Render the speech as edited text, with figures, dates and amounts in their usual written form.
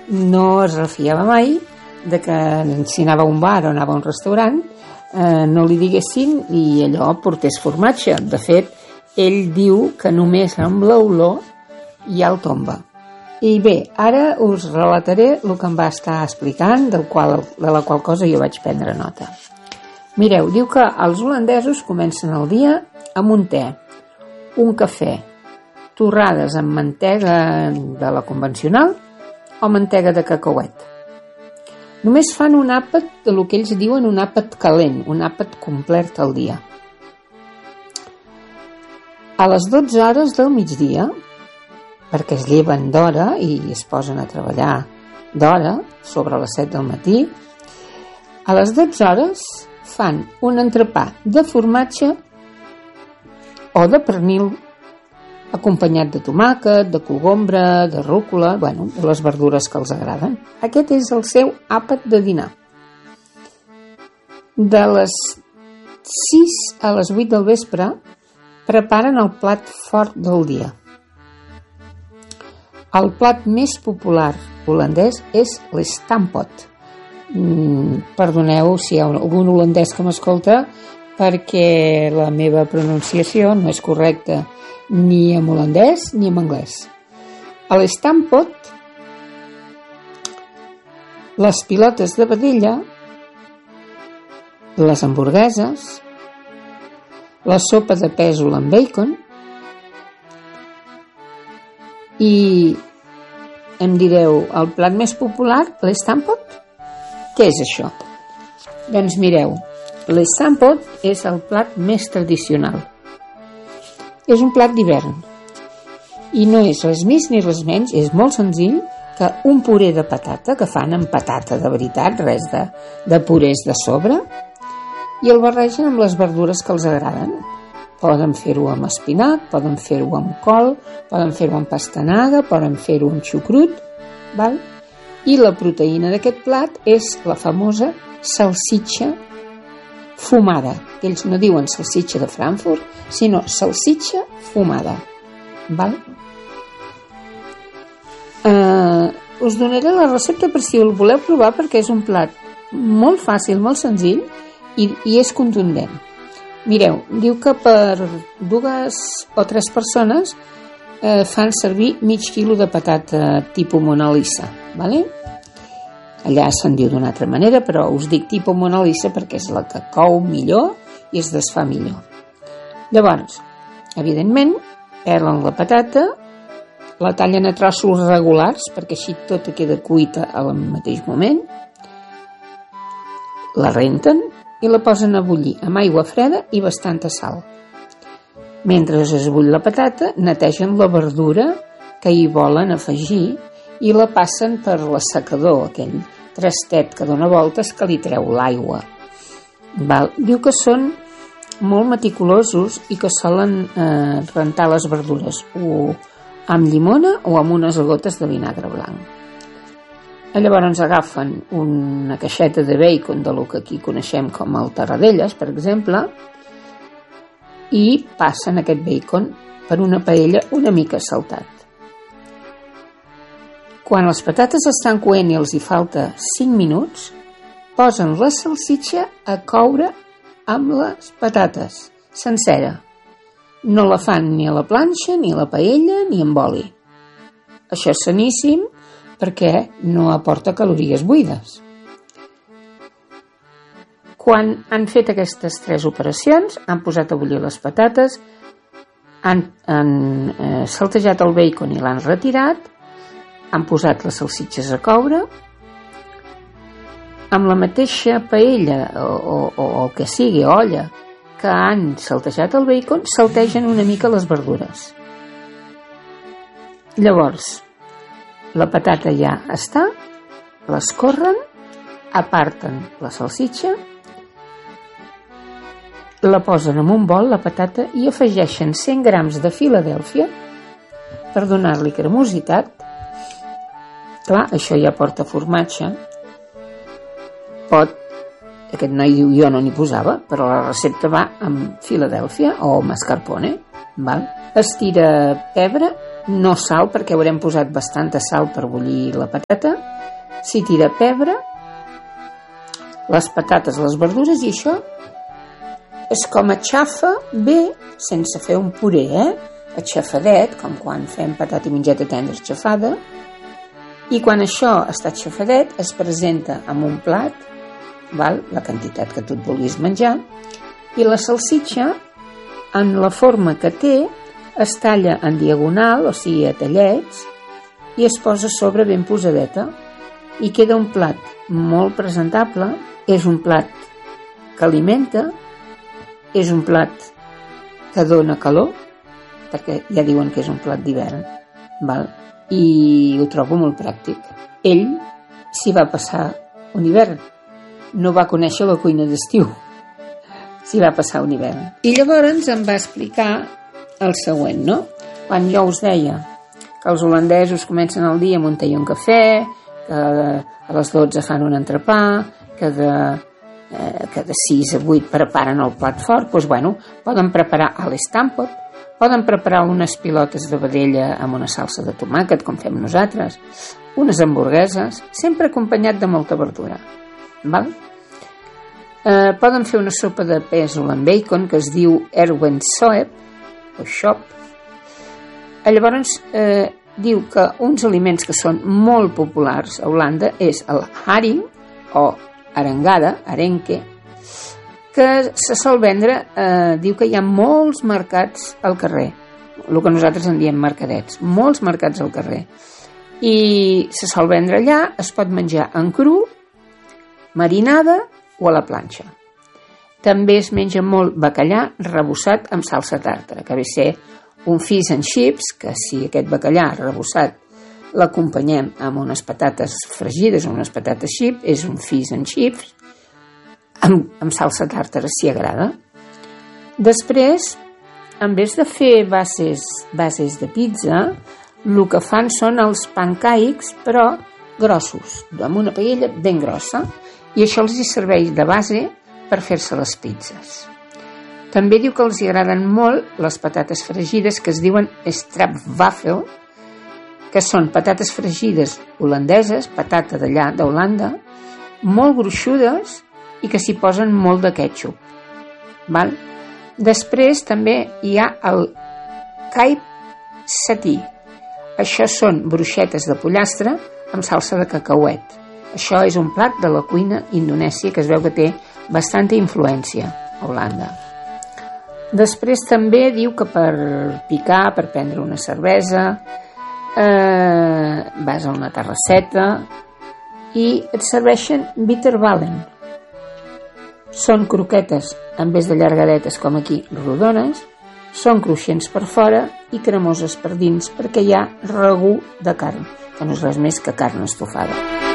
no es refiava mai de que si anava a un bar o anava a un restaurant no li diguessin i allò portés formatge. De fet, ell diu que només amb l'olor ja el tomba. I bé, ara us relataré el que em va estar explicant, de la qual cosa jo vaig prendre nota. Mireu, diu que els holandesos comencen el dia amb un te, un cafè, torrades amb mantega de la convencional o mantega de cacauet. Només fan un àpat de lo que ells diuen un àpat calent, un àpat complet al dia. A les 12 hores del migdia, perquè es lleven d'hora i es posen a treballar d'hora, sobre les 7 del matí, a les 12 hores fan un entrepà de formatge o de pernil acompanyat de tomàquet, de cogombre, de rúcula, de les verdures que els agraden. Aquest és el seu àpat de dinar. De les 6 a les 8 del vespre preparen el plat fort del dia. El plat més popular holandès és l'estampot. Perdoneu si hi ha algun holandès que m'escolta, perquè la meva pronunciació no és correcta ni en holandès ni en anglès. A l'estampot, les pilotes de vedella, les hamburgueses, la sopa de pèsol amb bacon i em direu, el plat més popular, l'estampot? Què és això? Doncs mireu, l'estampot és el plat més tradicional. És un plat d'hivern i no és res més ni res menys, és molt senzill que un puré de patata, que fan amb patata de veritat, res de purés de sobre, i el barregen amb les verdures que els agraden. Poden fer-ho amb espinac, poden fer-ho amb col, poden fer-ho amb pastanaga, poden fer-ho amb xucrut, val? I la proteïna d'aquest plat és la famosa salsitxa fumada, que ells no diuen salsitxa de Frankfurt, sinó salsitxa fumada, val? Us donaré la recepta per si el voleu provar, perquè és un plat molt fàcil, molt senzill i és contundent. Mireu, diu que per 2 o 3 persones fan servir mig quilo de patata tipus Mona Lisa, ¿vale? Allà se'n diu d'una altra manera, però us dic tipus Mona Lisa perquè és la que cou millor i es desfà millor. Llavors, evidentment, pelen la patata, la tallen a trossos regulars perquè així tota queda cuita al mateix moment, la renten i la posen a bullir amb aigua freda i bastanta sal. Mentre es bull la patata, netegen la verdura que hi volen afegir i la passen per l'assecador, aquell trastet que dona voltes que li treu l'aigua. Diu que són molt meticulosos i que solen rentar les verdures o amb llimona o amb unes gotes de vinagre blanc. Llavors agafen una caixeta de bacon de lo que aquí coneixem com el Tarradellas, per exemple, i passen aquest bacon per una paella una mica saltat. Quan les patates estan coent i els hi falta 5 minuts, posen la salsitxa a coure amb les patates, sencera. No la fan ni a la planxa, ni a la paella, ni amb oli. Això és saníssim perquè no aporta calories buides. Quan han fet aquestes 3 operacions, han posat a bullir les patates, han saltejat el bacon i l'han retirat, han posat les salsitxes a coure, amb la mateixa paella o el que sigui, olla, que han saltejat el bacon, saltegen una mica les verdures. Llavors, la patata ja està, l'escorren, aparten la salsitxa, la posen en un bol, la patata, i afegeixen 100 grams de Filadèlfia per donar-li cremositat. Clar, això ja porta formatge. Aquest noi diu, jo no n'hi posava, però la recepta va amb Filadèlfia o mascarpone. Es tira pebre, no sal, perquè haurem posat bastanta sal per bullir la patata, s'hi tira pebre, les patates, les verdures, i això és com aixafa bé, sense fer un puré, aixafadet, com quan fem patata i mongeta tendra aixafada, i quan això està aixafadet es presenta en un plat, val? La quantitat que tu et vulguis menjar, i la salsitxa, en la forma que té, es talla en diagonal, o sigui a tallets, i es posa a sobre ben posadeta, i queda un plat molt presentable. És un plat que alimenta, és un plat que dona calor, perquè ja diuen que és un plat d'hivern, val? I ho trobo molt pràctic. Ell s'hi va passar un hivern, no va conèixer la cuina d'estiu, s'hi va passar un hivern. I llavors em va explicar el següent, no? Quan jo us deia que els holandesos comencen el dia amb un tall i un cafè, que a les 12 fan un entrepà, que de 6 a 8 preparen el plat fort, doncs bueno, poden preparar a l'estampot, poden preparar unes pilotes de vedella amb una salsa de tomàquet, com fem nosaltres, unes hamburgueses, sempre acompanyat de molta verdura, val? Poden fer una sopa de pèsol amb bacon que es diu Erwin Soep o Shop. Llavors diu que uns aliments que són molt populars a Holanda és el haring o arengada, arenque, que se sol vendre, diu que hi ha molts mercats al carrer, el que nosaltres en diem mercadets, molts mercats al carrer, i se sol vendre allà, es pot menjar en cru, marinada o a la planxa. També es menja molt bacallà rebossat amb salsa tàrtara, que ve a ser un fish and chips, que si aquest bacallà rebossat l'acompanyem amb unes patates fregides o unes patates chips, és un fish and chips amb salsa tàrtara, si agrada. Després, en vez de fer bases de pizza, el que fan són els pancakes, però grossos, amb una paella ben grossa, i això els hi serveix de base per fer-se les pizzas. També diu que els agraden molt les patates fregides que es diuen stroopwafel, que són patates fregides holandeses, patata d'allà, d'Holanda, molt gruixudes i que s'hi posen molt de ketchup. Val? Després també hi ha el caip satí. Això són bruixetes de pollastre amb salsa de cacauet. Això és un plat de la cuina indonèsia que es veu que té bastanta influència a Holanda. Després també diu que per picar, per prendre una cervesa, vas a una terrasseta i et serveixen bitterballen. Són croquetes, en vez de llargadetes com aquí, rodones, són cruixents per fora i cremoses per dins perquè hi ha regú de carn, que no és res més que carn estofada.